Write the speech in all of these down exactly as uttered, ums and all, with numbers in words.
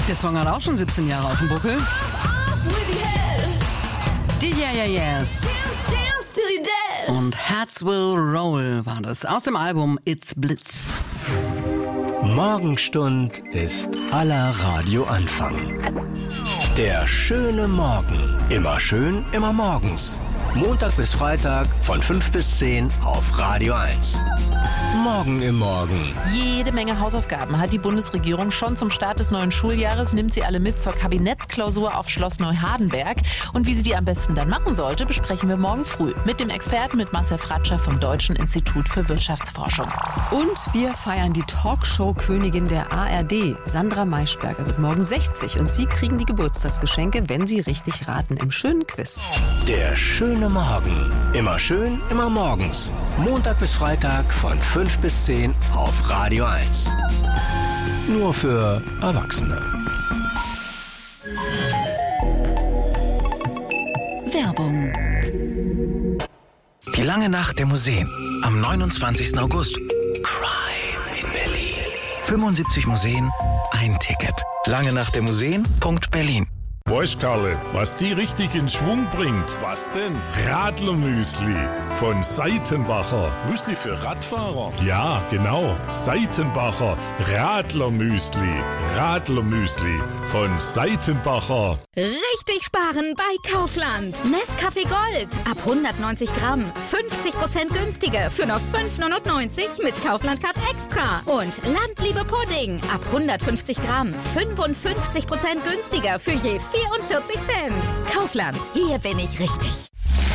Der Song hat auch schon siebzehn Jahre auf dem Buckel. Die Yeah Yeah Yeahs. Und Hearts Will Roll war das aus dem Album It's Blitz. Morgenstund ist aller Radioanfang. Der schöne Morgen. Immer schön, immer morgens. Montag bis Freitag von fünf bis zehn auf Radio eins. Morgen im Morgen. Jede Menge Hausaufgaben hat die Bundesregierung schon zum Start des neuen Schuljahres. Nimmt sie alle mit zur Kabinettsklausur auf Schloss Neuhardenberg. Und wie sie die am besten dann machen sollte, besprechen wir morgen früh mit dem Experten, mit Marcel Fratscher vom Deutschen Institut für Wirtschaftsforschung. Und wir feiern die Talkshow-Königin der A R D. Sandra Maischberger wird morgen sechzig und Sie kriegen die Geburtstagsgeschenke, wenn Sie richtig raten, im schönen Quiz. Der schöne Morgen. Immer schön, immer morgens. Montag bis Freitag von fünf bis zehn auf Radio eins. Nur für Erwachsene. Werbung. Die lange Nacht der Museen am neunundzwanzigsten August. Crime in Berlin. fünfundsiebzig Museen, ein Ticket. Lange Nacht der Museen Punkt Berlin. Weißt Karle, was die richtig in Schwung bringt? Was denn? Radlermüsli von Seitenbacher. Müsli für Radfahrer? Ja, genau. Seitenbacher Radlermüsli. Radlermüsli von Seitenbacher. Richtig sparen bei Kaufland. Nescafé Gold ab hundertneunzig Gramm. fünfzig Prozent günstiger für nur fünf neunundneunzig mit Kaufland Card Extra. Und Landliebe Pudding ab hundertfünfzig Gramm. fünfundfünfzig Prozent günstiger für je vierundvierzig Cent. Kaufland, hier bin ich richtig.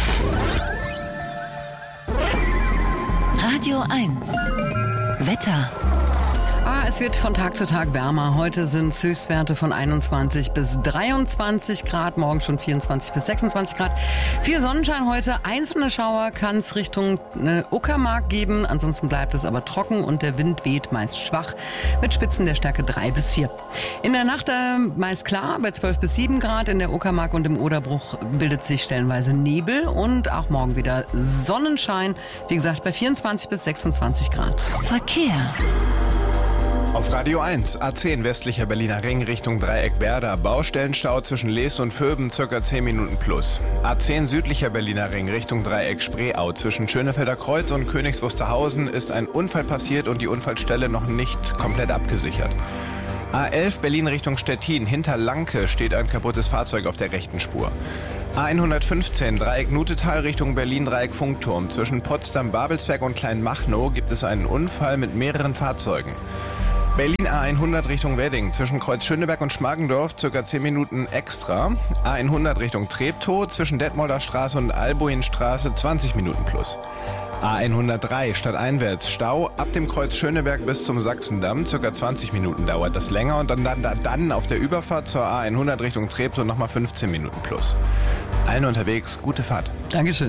Radio eins. Wetter. Ah, es wird von Tag zu Tag wärmer. Heute sind es Höchstwerte von einundzwanzig bis dreiundzwanzig Grad, morgen schon vierundzwanzig bis sechsundzwanzig Grad. Viel Sonnenschein heute. Einzelne Schauer kann es Richtung äh, Uckermark geben. Ansonsten bleibt es aber trocken und der Wind weht meist schwach mit Spitzen der Stärke drei bis vier. In der Nacht äh, meist klar bei zwölf bis sieben Grad. In der Uckermark und im Oderbruch bildet sich stellenweise Nebel und auch morgen wieder Sonnenschein. Wie gesagt, bei vierundzwanzig bis sechsundzwanzig Grad. Verkehr. Auf Radio eins, A zehn westlicher Berliner Ring Richtung Dreieck Werder, Baustellenstau zwischen Lees und Vöben, circa zehn Minuten plus. A zehn südlicher Berliner Ring Richtung Dreieck Spreeau zwischen Schönefelder Kreuz und Königs Wusterhausen ist ein Unfall passiert und die Unfallstelle noch nicht komplett abgesichert. A elf Berlin Richtung Stettin, hinter Lanke steht ein kaputtes Fahrzeug auf der rechten Spur. A hundertfünfzehn Dreieck Nutetal Richtung Berlin Dreieck Funkturm. Zwischen Potsdam, Babelsberg und Kleinmachnow gibt es einen Unfall mit mehreren Fahrzeugen. Berlin A hundert Richtung Wedding, zwischen Kreuz Schöneberg und Schmargendorf, circa zehn Minuten extra. A hundert Richtung Treptow, zwischen Detmolder Straße und Albuinstraße, zwanzig Minuten plus. A hundertdrei stadteinwärts, Stau ab dem Kreuz Schöneberg bis zum Sachsendamm, circa zwanzig Minuten dauert das länger. Und dann, dann, dann auf der Überfahrt zur A hundert Richtung Treptow nochmal fünfzehn Minuten plus. Allen unterwegs, gute Fahrt. Dankeschön.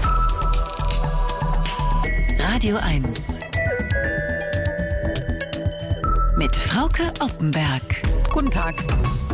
Radio eins. Mit Frauke Oppenberg. Guten Tag.